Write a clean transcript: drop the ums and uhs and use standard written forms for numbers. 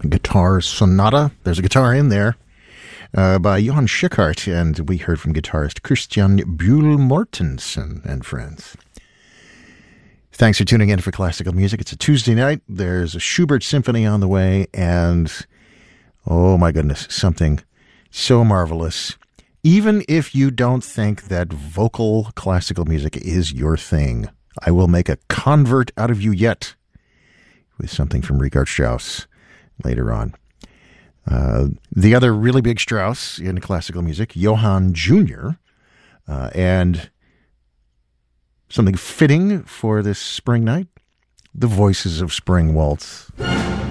Guitar Sonata. There's a guitar in there by Johan Schickhardt, and we heard from guitarist Christian Buhl Mortensen and friends. Thanks for tuning in for classical music. It's a Tuesday night. There's a Schubert Symphony on the way, and oh my goodness, something so marvelous. Even if you don't think that vocal classical music is your thing, I will make a convert out of you yet with something from Richard Strauss later on. The other really big Strauss in classical music, Johann Jr., and something fitting for this spring night, the Voices of Spring Waltz.